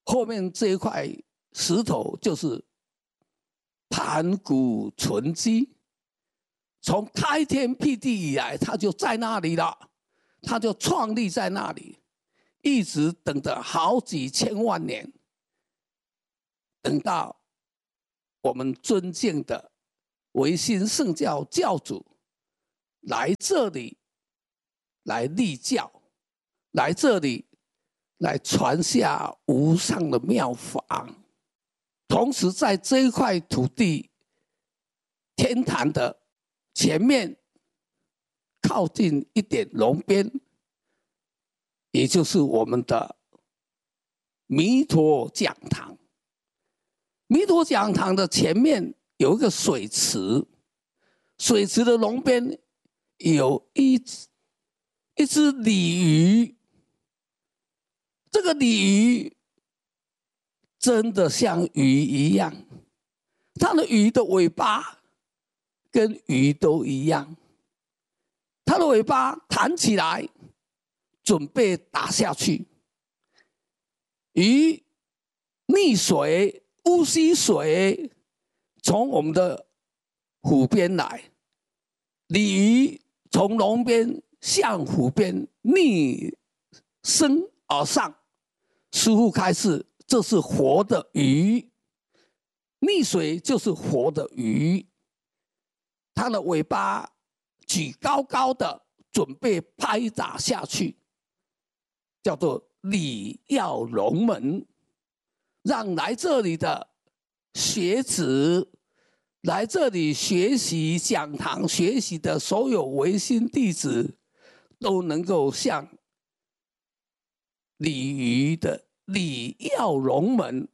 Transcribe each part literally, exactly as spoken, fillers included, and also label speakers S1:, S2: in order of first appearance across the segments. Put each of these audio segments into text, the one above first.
S1: 后面这一块石头就是盘古存基，从开天辟地以来，他就在那里了，他就创立在那里，一直等着好几千万年，等到我们尊敬的维新圣教教主来这里来立教，来这里来传下无上的妙法。同时在这一块土地天坛的前面靠近一点龙边，也就是我们的弥陀讲堂。弥陀讲堂的前面有一个水池，水池的龙边有一只一只鲤鱼，这个鲤鱼真的像鱼一样，它的鱼的尾巴跟鱼都一样，它的尾巴弹起来，准备打下去。鱼溺水，呼吸水从我们的湖边来，鲤鱼从龙边向湖边逆升而上。师父开示，这是活的鱼，溺水就是活的鱼，它的尾巴举高高的，准备拍打下去，叫做礼要龙门，让来这里的学子，来这里学习讲堂学习的所有维新弟子，都能够像鲤鱼的礼要龙门，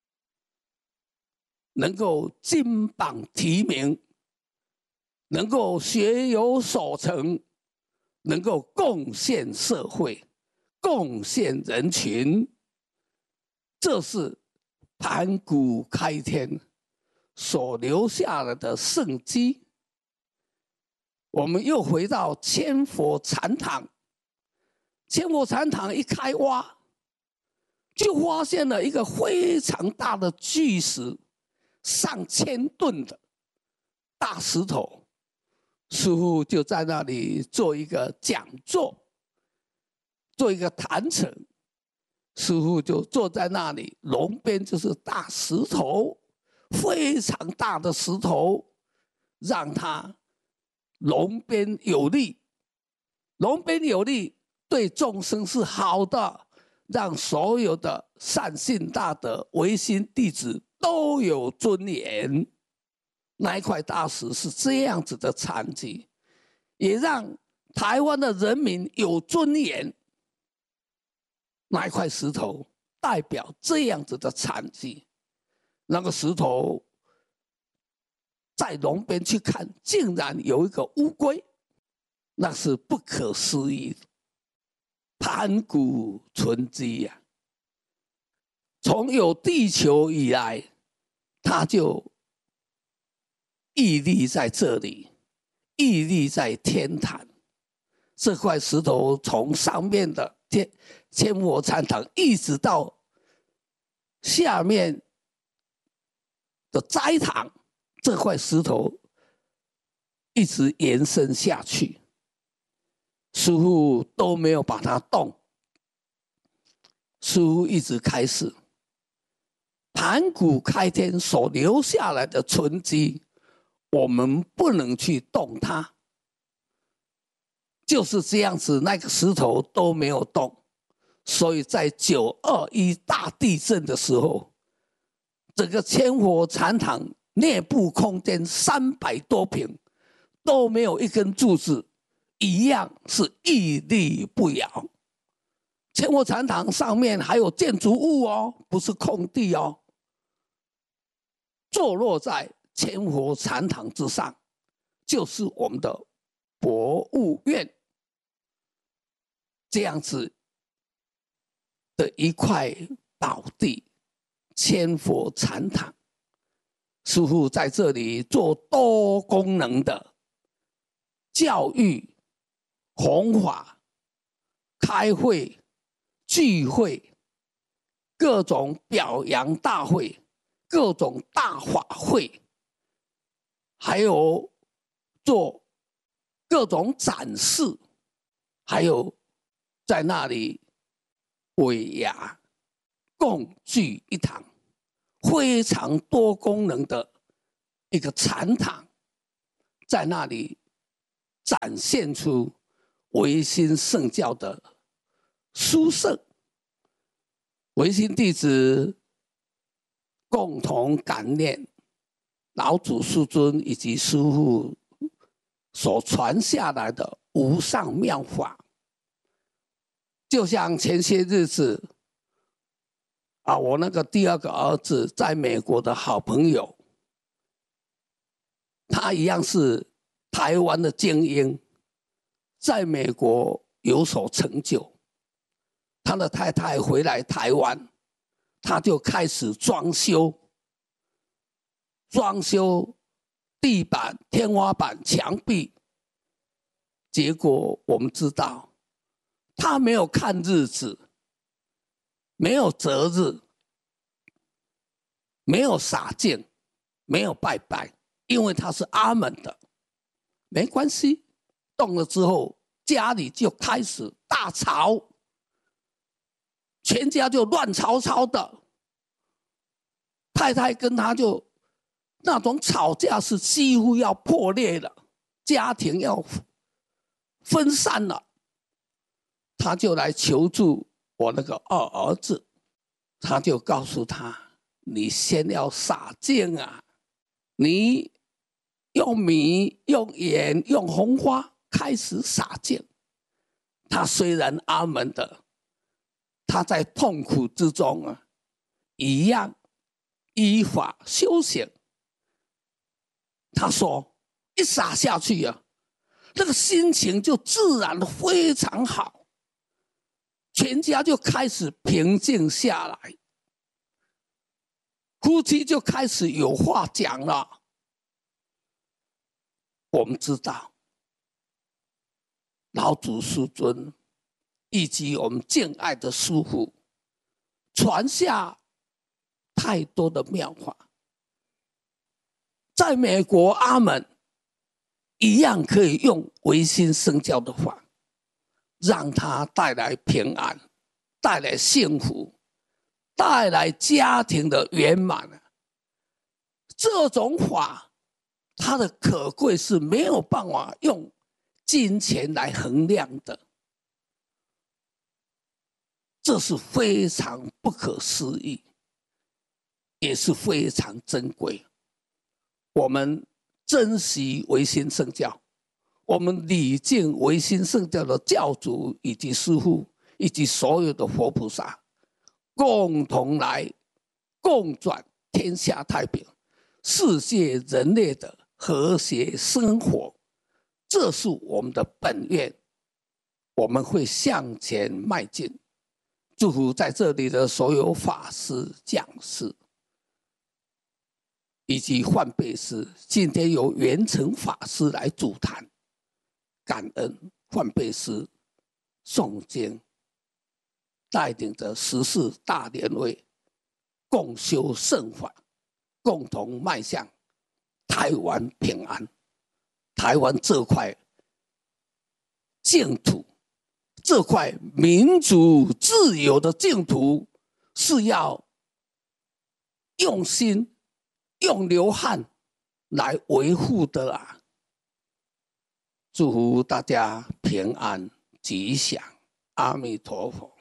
S1: 能够金榜题名，能够学有所成，能够贡献社会，贡献人群。这是盘古开天所留下来的圣迹。我们又回到千佛禅堂，千佛禅堂一开挖，就发现了一个非常大的巨石，上千吨的大石头。师父就在那里做一个讲座，做一个坛城。师父就坐在那里，龙边就是大石头，非常大的石头，让它龙边有力，龙边有力对众生是好的，让所有的善信大德唯心弟子都有尊严。那一块大石是这样子的残疾，也让台湾的人民有尊严。那一块石头代表这样子的残疾，那个石头在龙边去看，竟然有一个乌龟，那是不可思议的。盘古存基呀、啊，从有地球以来，它就屹立在这里，屹立在天坛。这块石头从上面的天千佛禅堂一直到下面的斋堂，这块石头一直延伸下去，师父都没有把它动。师父一直开示，盘古开天所留下来的存基，我们不能去动它。就是这样子，那个石头都没有动，所以在九二一大地震的时候，整个千佛禅堂内部空间三百多平都没有一根柱子，一样是屹立不摇。千佛禅堂上面还有建筑物哦，不是空地哦，坐落在千佛禅堂之上，就是我们的博物院，这样子的一块宝地，千佛禅堂。师父在这里做多功能的教育、弘法、开会、聚会， 各种表扬大会、各种大法会，还有做各种展示，还有在那里尾牙共聚一堂，非常多功能的一个禅堂，在那里展现出唯心圣教的殊胜。唯心弟子共同感念老祖师尊以及师父所传下来的无上妙法。就像前些日子啊，我那个第二个儿子在美国的好朋友，他一样是台湾的精英，在美国有所成就。他的太太回来台湾，他就开始装修，装修地板、天花板、墙壁。结果我们知道，他没有看日子，没有择日，没有洒净，没有拜拜，因为他是阿门的，没关系。动了之后，家里就开始大吵。全家就乱吵吵的，太太跟他就那种吵架是几乎要破裂了，家庭要分散了。他就来求助我那个二儿子，他就告诉他：“你先要洒净啊，你用米、用盐、用红花开始洒净。”他虽然阿门的。他在痛苦之中啊，一样依法修行。他说，一洒下去啊，那个心情就自然的非常好，全家就开始平静下来，夫妻就开始有话讲了。我们知道，老祖师尊以及我们敬爱的师父传下太多的妙法，在美国阿门一样可以用唯心圣教的法，让它带来平安，带来幸福，带来家庭的圆满。这种法它的可贵是没有办法用金钱来衡量的，这是非常不可思议，也是非常珍贵。我们珍惜唯心圣教，我们礼敬唯心圣教的教主以及师父以及所有的佛菩萨，共同来共转天下太平，世界人类的和谐生活，这是我们的本愿，我们会向前迈进。祝福在这里的所有法师、讲师以及换辈师，今天由圆成法师来主谈，感恩换辈师诵经，带领着十四大联会共修圣法，共同迈向台湾平安。台湾这块净土，这块民主自由的净土，是要用心用流汗来维护的啦。祝福大家平安吉祥，阿弥陀佛。